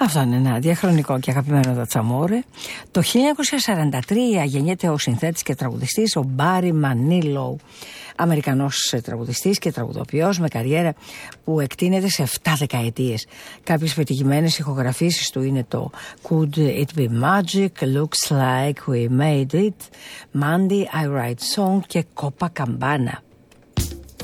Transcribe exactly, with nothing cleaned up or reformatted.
Αυτό είναι ένα διαχρονικό και αγαπημένο Τατσαμόρε. Το χίλια εννιακόσια σαράντα τρία γεννιέται ο συνθέτης και τραγουδιστής ο Μπάρι Μανίλοου, Αμερικανός τραγουδιστής και τραγουδοποιός με καριέρα που εκτείνεται σε επτά δεκαετίες. Κάποιες πετυχημένες ηχογραφήσεις του είναι το Could It Be Magic, Looks Like We Made It, Mandy, I Write Song και Copacabana.